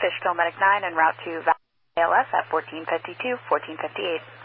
Fishkill Medic 9 en route to ALS at 1452, 1458.